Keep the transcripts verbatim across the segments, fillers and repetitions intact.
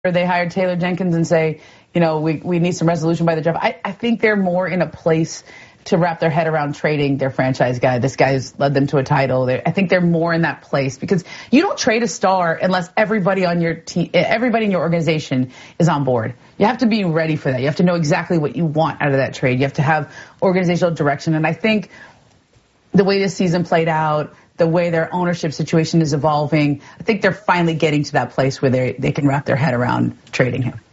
they hired Taylor Jenkins and say, you know, we, we need some resolution by the draft. I, I think they're more in a place to wrap their head around trading their franchise guy. This guy's led them to a title. They're, I think they're more in that place because you don't trade a star unless everybody on your team, everybody in your organization is on board. You have to be ready for that. You have to know exactly what you want out of that trade. You have to have organizational direction. And I think the way this season played out, the way their ownership situation is evolving, I think they're finally getting to that place where they they can wrap their head around trading him.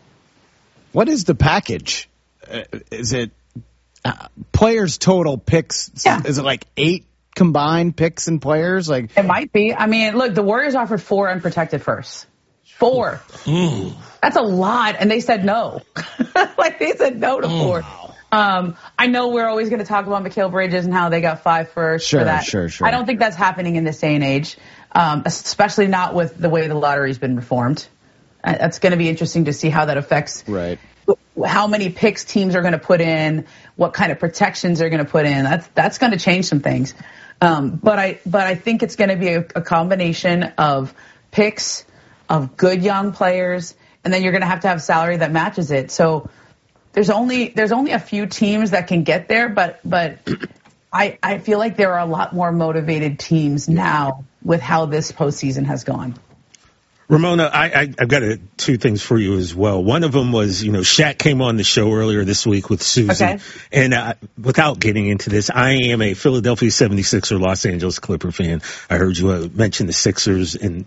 What is the package? Uh, is it uh, players total picks? Yeah. Is it like eight combined picks and players? Like it might be. I mean, look, the Warriors offered four unprotected firsts. Four. Mm. That's a lot, and they said no. Like they said no to four. Mm. Um, I know we're always going to talk about Mikal Bridges and how they got five first sure, for that. Sure, sure. I don't think that's happening in this day and age, um, especially not with the way the lottery's been reformed. Uh, that's going to be interesting to see how that affects right. how many picks teams are going to put in, what kind of protections they're going to put in. That's that's going to change some things. Um, but I but I think it's going to be a, a combination of picks, of good young players, and then you're going to have to have salary that matches it. So. There's only there's only a few teams that can get there, but but I I feel like there are a lot more motivated teams now with how this postseason has gone. Ramona, I, I, I've got a, two things for you as well. One of them was, you know, Shaq came on the show earlier this week with Susan. Okay. And uh, without getting into this, I am a Philadelphia seventy-sixer Los Angeles Clipper fan. I heard you uh, mention the Sixers and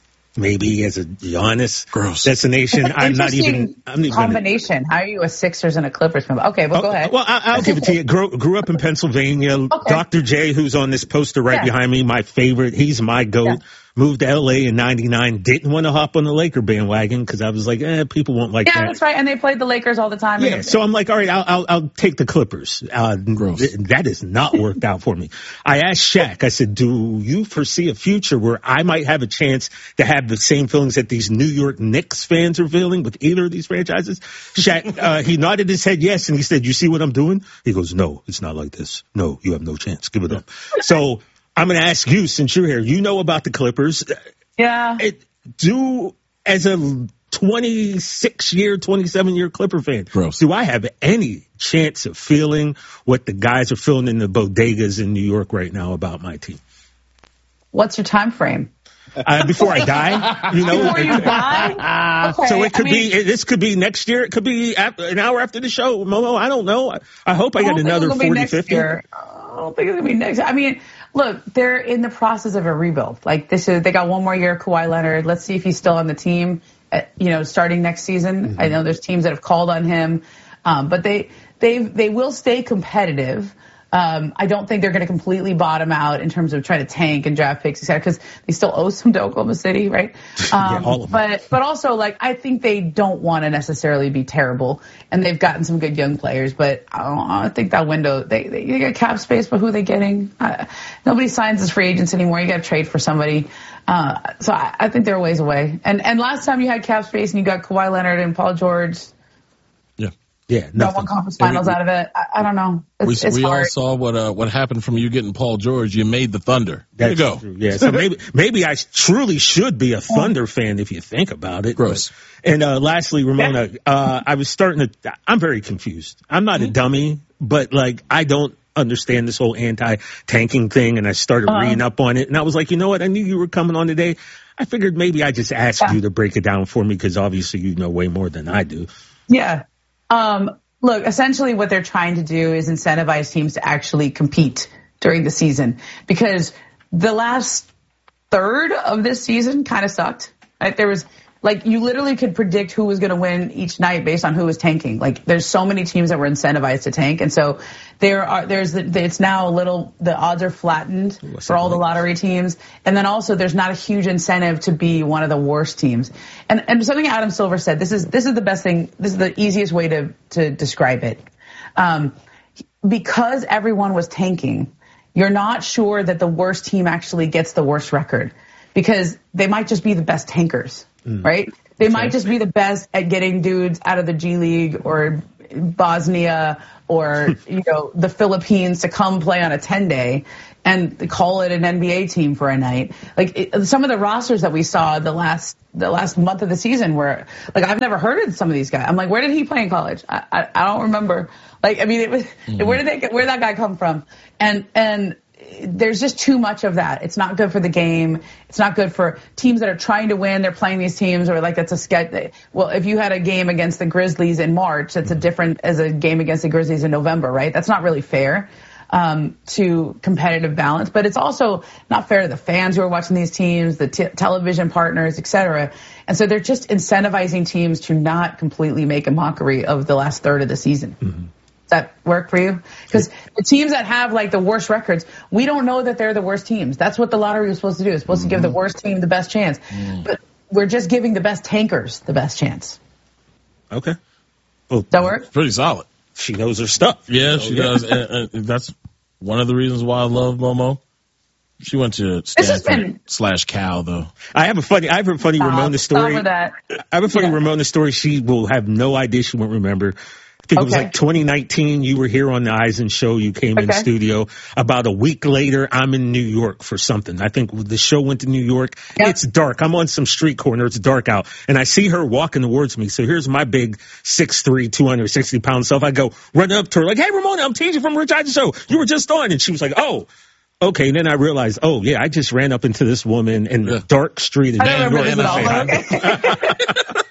maybe as a Giannis Gross. destination. I'm not even. I'm not even combination. How are you a Sixers and a Clippers fan? Okay, well, oh, go ahead. Well, I, I'll give it to you. Grew, grew up in Pennsylvania. Okay. Doctor J, who's on this poster right yeah. behind me, my favorite. He's my GOAT. Yeah. Moved to L A in ninety-nine. Didn't want to hop on the Laker bandwagon because I was like, eh, people won't like yeah, that. Yeah, that's right. And they played the Lakers all the time. Yeah, so I'm like, all right, I'll, I'll, I'll take the Clippers. Uh, th- that has not worked out for me. I asked Shaq, I said, do you foresee a future where I might have a chance to have the same feelings that these New York Knicks fans are feeling with either of these franchises? Shaq, uh, he nodded his head yes, and he said, you see what I'm doing? He goes, no, it's not like this. No, you have no chance. Give it up. So I'm going to ask you, since you're here, you know about the Clippers. Yeah. It, do, as a twenty-six year, twenty-seven year Clipper fan, Gross. do I have any chance of feeling what the guys are feeling in the bodegas in New York right now about my team? What's your time frame? Uh, before I die, you know. Before you die? Okay. So it could I mean, be, this could be next year. It could be after, an hour after the show. Momo, I don't know. I, I hope I, I got another forty, fifty. Year. I don't think it's going to be next year. I mean, look, they're in the process of a rebuild. Like this is, they got one more year of Kawhi Leonard. Let's see if he's still on the team, at, you know, starting next season. Mm-hmm. I know there's teams that have called on him, um, but they, they, they will stay competitive. Um, I don't think they're going to completely bottom out in terms of trying to tank and draft picks, et cetera, because they still owe some to Oklahoma City, right? Um, yeah, all of them. But, but also, like, I think they don't want to necessarily be terrible, and they've gotten some good young players, but I, don't, I think that window, they, they, they got cap space, but who are they getting? Uh, nobody signs as free agents anymore. You got to trade for somebody. Uh, so I, I think they're a ways away. And, and last time you had cap space and you got Kawhi Leonard and Paul George, yeah. Yeah, no one conference finals we, out of it. I, I don't know. It's, we it's we hard. all saw what uh, what happened from you getting Paul George. You made the Thunder. There you go. True. Yeah, so maybe maybe I truly should be a Thunder fan if you think about it. Gross. But, and uh, lastly, Ramona, uh, I was starting to. I'm very confused. I'm not mm-hmm. a dummy, but like I don't understand this whole anti-tanking thing, and I started uh-huh. reading up on it, and I was like, you know what? I knew you were coming on today. I figured maybe I just asked yeah. you to break it down for me because obviously you know way more than I do. Yeah. Um. Look, essentially what they're trying to do is incentivize teams to actually compete during the season because the last third of this season kind of sucked. Right? There was like you literally could predict who was going to win each night based on who was tanking. Like there's so many teams that were incentivized to tank, and so there are there's it's now a little the odds are flattened What's for all the lottery teams, and then also there's not a huge incentive to be one of the worst teams. And and something Adam Silver said, this is this is the best thing. This is the easiest way to to describe it. Um, because everyone was tanking, you're not sure that the worst team actually gets the worst record because they might just be the best tankers. Mm. Right? They might just be the best at getting dudes out of the G League or Bosnia or, you know, the Philippines to come play on a ten day and call it an N B A team for a night. Like it, some of the rosters that we saw the last the last month of the season were like, I've never heard of some of these guys. I'm like, where did he play in college? I I, I don't remember. Like, I mean, it was, mm-hmm. where did they get, where did that guy come from? And and there's just too much of that. It's not good for the game. It's not good for teams that are trying to win. They're playing these teams or like that's a sketch. Well, if you had a game against the Grizzlies in March, that's a different as a game against the Grizzlies in November, right? That's not really fair um, to competitive balance, but it's also not fair to the fans who are watching these teams, the t- television partners, et cetera. And so they're just incentivizing teams to not completely make a mockery of the last third of the season. Mm-hmm. That work for you? Because the teams that have like the worst records, we don't know that they're the worst teams. That's what the lottery was supposed to do. It's supposed mm-hmm. to give the worst team the best chance. Mm. But we're just giving the best tankers the best chance. Okay. Well, does that work? Pretty solid. She knows her stuff. Yeah, she yeah. does. and, and that's one of the reasons why I love Momo. She went to Stanford been... slash Cal, though. I have a funny, I have a funny Stop, Ramona story. Stop with that. I have a funny yeah. Ramona story. She will have no idea. She won't remember. I think okay. it was like twenty nineteen. You were here on the Eisen show. You came okay. in studio. About a week later, I'm in New York for something. I think the show went to New York. Yep. It's dark. I'm on some street corner. It's dark out. And I see her walking towards me. So here's my big six three, two hundred sixty pound self. I go run up to her like, hey, Ramona, I'm T J from Rich Eisen Show. You were just on. And she was like, oh. Okay, and then I realized, oh, yeah, I just ran up into this woman in the dark street. In I don't New York. remember this at all, okay.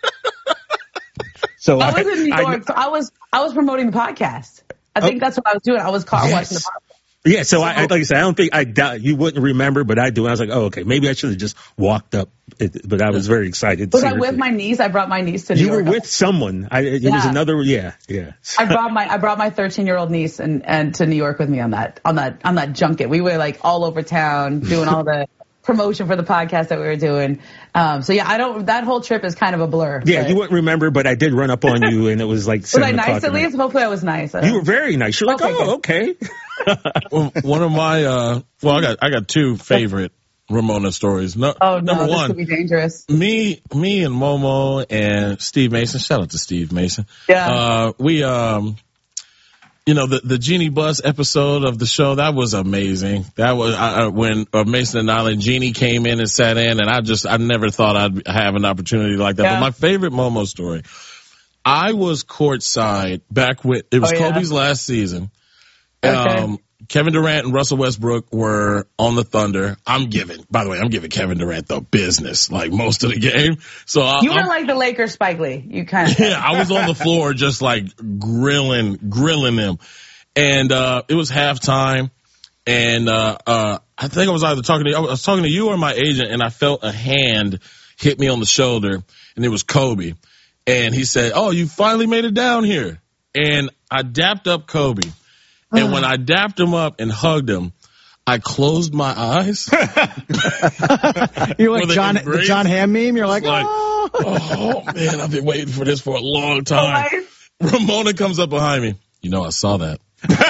So I was in New York, I, so I was I was promoting the podcast. I think oh, that's what I was doing. I was car yes. watching the podcast. Yeah, so, so I, like I said, I don't think I doubt you wouldn't remember, but I do. I was like, oh, okay, maybe I should have just walked up. It, but I was very excited. Was I with my niece? I brought my niece to New you York. You were with someone. I, it yeah. was another. Yeah, yeah. I brought my I brought my thirteen year old niece and and to New York with me on that on that on that junket. We were like all over town doing all the promotion for the podcast that we were doing. Um, so yeah, I don't. That whole trip is kind of a blur. Yeah, you wouldn't remember, but I did run up on you, and it was like. Was I nice at least? Hopefully, I was nice. You were very nice. You're like, okay, oh, okay. well, one of my uh, well, I got I got two favorite Ramona stories. No, oh no, number this one, could be dangerous. Me, me, and Momo and Steve Mason. Shout out to Steve Mason. Yeah. Uh, we um. You know, the, the Jeannie Buss episode of the show, that was amazing. That was uh, when uh, Mason and Island Jeannie came in and sat in, and I just, I never thought I'd have an opportunity like that. Yeah. But my favorite Momo story, I was courtside back with, it was oh, yeah. Kobe's last season. Okay. Um, Kevin Durant and Russell Westbrook were on the Thunder. I'm giving, by the way, I'm giving Kevin Durant the business, like most of the game. So I, you were I'm, like the Lakers Spike Lee. You kind of. Yeah, I was on the floor just like grilling, grilling them. And, uh, it was halftime. And, uh, uh, I think I was either talking to, I was talking to you or my agent, and I felt a hand hit me on the shoulder, and it was Kobe. And he said, oh, you finally made it down here. And I dapped up Kobe. And when I dapped him up and hugged him, I closed my eyes. You're like John, the John Hamm meme. You're like, like oh. oh, man, I've been waiting for this for a long time. Oh, Ramona comes up behind me. You know, I saw that.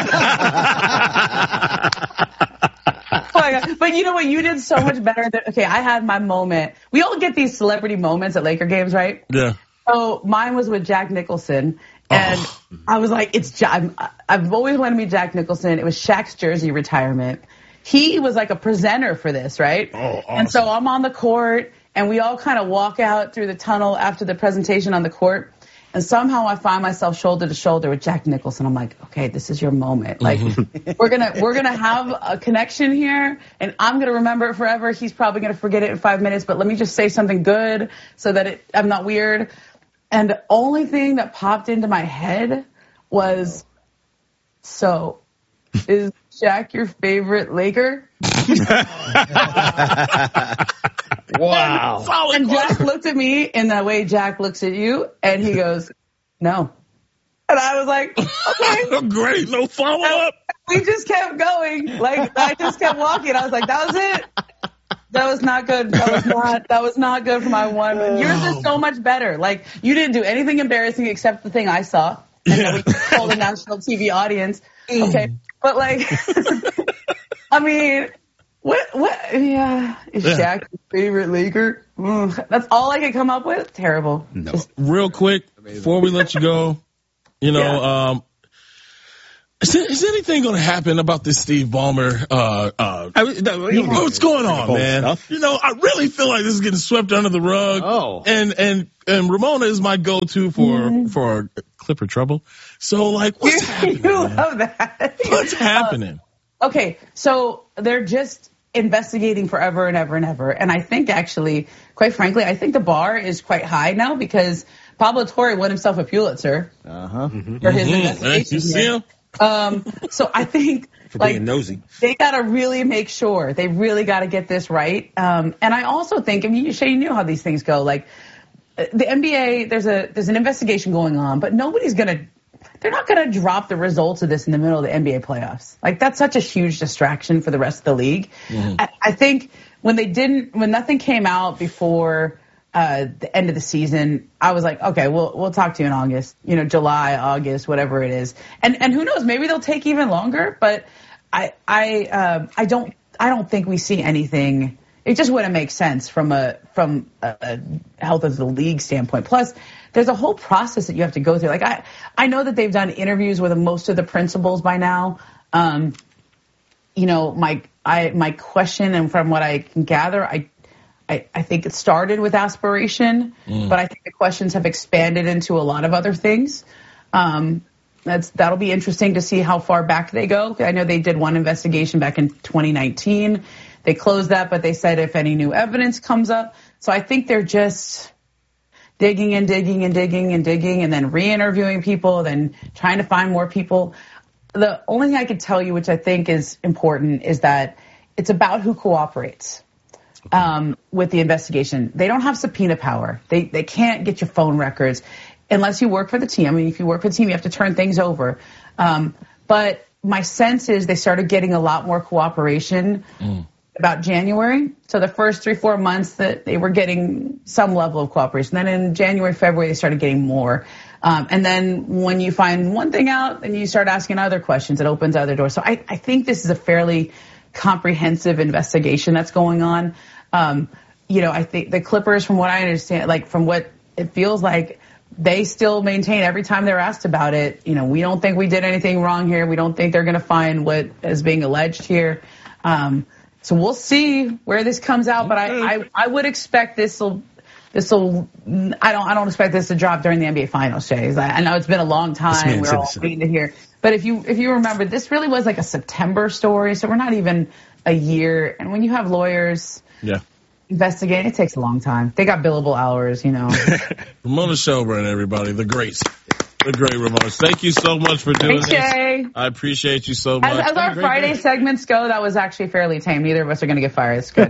Oh my God. But you know what? You did so much better. Than, okay, I had my moment. We all get these celebrity moments at Laker games, right? Yeah. So mine was with Jack Nicholson. And oh. I was like, it's, I'm, I've always wanted to meet Jack Nicholson. It was Shaq's jersey retirement. He was like a presenter for this, right? Oh, awesome. And so I'm on the court, and we all kind of walk out through the tunnel after the presentation on the court. And somehow I find myself shoulder to shoulder with Jack Nicholson. I'm like, okay, this is your moment. Like, mm-hmm. we're gonna we're gonna have a connection here, and I'm gonna remember it forever. He's probably gonna forget it in five minutes, but let me just say something good so that it, I'm not weird. And the only thing that popped into my head was, so, is Shaq your favorite Laker? Wow. And, and Jack looked at me in the way Jack looks at you, and he goes, no. And I was like, okay. Great, no follow-up. We just kept going. Like, I just kept walking. I was like, that was it. That was not good. That was not, that was not good for my one. Yours is so much better. Like, you didn't do anything embarrassing except the thing I saw. And yeah. then we told the national T V audience. Okay. But like, I mean, what, what, yeah. Is yeah. Shaq your favorite Laker? Mm, that's all I could come up with. Terrible. No. Just, real quick, before we let you go, You know, Yeah. um, is, there, is anything going to happen about this Steve Ballmer? Uh, uh, I, no, you know, what's going on, Bold man? stuff. You know, I really feel like this is getting swept under the rug. Oh. And, and, and Ramona is my go-to for, Mm-hmm. for Clipper trouble. So, like, what's happening? You man? love that. What's happening? Uh, okay, so they're just investigating forever and ever and ever. And I think actually, quite frankly, I think the bar is quite high now because Pablo Torre won himself a Pulitzer Uh-huh. for his Mhm. investigation. You see here. him? Um, so I think For like being nosy. they got to really make sure they really got to get this right. Um, and I also think, I mean, Shay, you knew how these things go. Like the N B A, there's a there's an investigation going on, but nobody's gonna. They're not going to drop the results of this in the middle of the N B A playoffs. Like that's such a huge distraction for the rest of the league. Mm-hmm. I, I think when they didn't, when nothing came out before uh, the end of the season, I was like, okay, we'll we'll talk to you in August, you know, July, August, whatever it is. And and who knows, maybe they'll take even longer. But I I uh, I don't I don't think we see anything. It just wouldn't make sense from a from a, a health of the league standpoint. Plus, there's a whole process that you have to go through. Like I, I know that they've done interviews with most of the principals by now. Um, you know, my I my question, and from what I can gather, I I, I think it started with aspiration, mm. but I think the questions have expanded into a lot of other things. Um, that's that'll be interesting to see how far back they go. I know they did one investigation back in twenty nineteen. They closed that, but they said if any new evidence comes up. So I think they're just digging and digging and digging and digging and then re-interviewing people, then trying to find more people. The only thing I could tell you, which I think is important, is that it's about who cooperates um, with the investigation. They don't have subpoena power. They they can't get your phone records unless you work for the team. I mean, if you work for the team, you have to turn things over. Um, but my sense is they started getting a lot more cooperation mm. about January. So the first three, four months that they were getting some level of cooperation. Then in January, February, they started getting more. Um, and then when you find one thing out, then you start asking other questions. It opens other doors. So I, I think this is a fairly comprehensive investigation that's going on. Um, you know, I think the Clippers, from what I understand, like from what it feels like, they still maintain every time they're asked about it, you know, we don't think we did anything wrong here. We don't think they're going to find what is being alleged here. Um, so we'll see where this comes out. But I, I, I would expect this will, this will, I don't, I don't expect this to drop during the N B A Finals, Jay. I, I know it's been a long time. We're all waiting to hear. But if you, if you remember, this really was like a September story. So we're not even a year. And when you have lawyers, yeah, investigating, it takes a long time. They got billable hours, you know. Ramona Shelburne, everybody, the great, the great Ramona. Thank you so much for doing Thanks, this. Jay. I appreciate you so much. As, as our Friday day. segments go, that was actually fairly tame. Neither of us are going to get fired. It's good.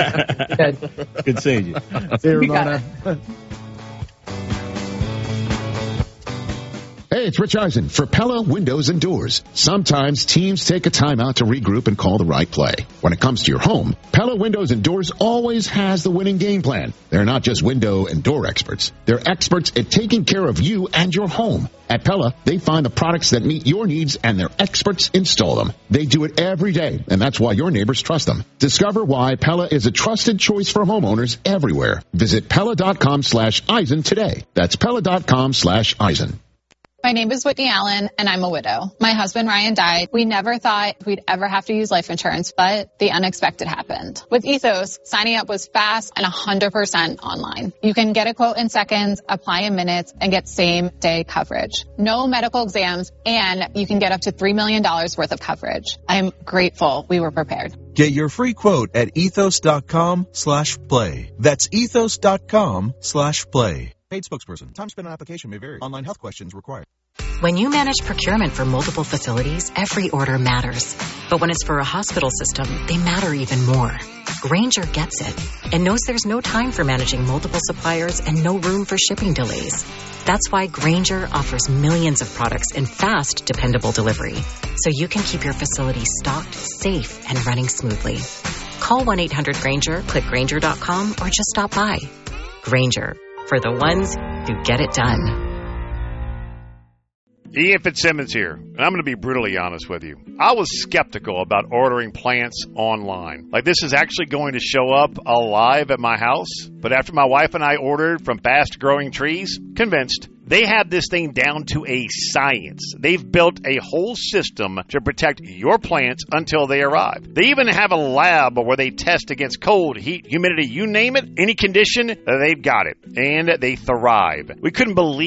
good. Good seeing you. See you, Ramona. Hey, it's Rich Eisen for Pella Windows and Doors. Sometimes teams take a time out to regroup and call the right play. When it comes to your home, Pella Windows and Doors always has the winning game plan. They're not just window and door experts. They're experts at taking care of you and your home. At Pella, they find the products that meet your needs and their experts install them. They do it every day, and that's why your neighbors trust them. Discover why Pella is a trusted choice for homeowners everywhere. Visit Pella.com slash Eisen today. That's Pella.com slash Eisen. My name is Whitney Allen, and I'm a widow. My husband, Ryan, died. We never thought we'd ever have to use life insurance, but the unexpected happened. With Ethos, signing up was fast and one hundred percent online. You can get a quote in seconds, apply in minutes, and get same-day coverage. No medical exams, and you can get up to three million dollars worth of coverage. I'm grateful we were prepared. Get your free quote at ethos.com slash play. That's ethos.com slash play. Paid spokesperson. Time spent on application may vary. Online health questions required. When you manage procurement for multiple facilities, every order matters. But when it's for a hospital system, they matter even more. Grainger gets it and knows there's no time for managing multiple suppliers and no room for shipping delays. That's why Grainger offers millions of products in fast, dependable delivery, so you can keep your facility stocked, safe, and running smoothly. Call one eight hundred Grainger, click Grainger dot com, or just stop by. Grainger, for the ones who get it done. Ian Fitzsimmons here, and I'm going to be brutally honest with you. I was skeptical about ordering plants online. Like, this is actually going to show up alive at my house. But after my wife and I ordered from Fast Growing Trees, convinced. They have this thing down to a science. They've built a whole system to protect your plants until they arrive. They even have a lab where they test against cold, heat, humidity, you name it, any condition, they've got it. And they thrive. We couldn't believe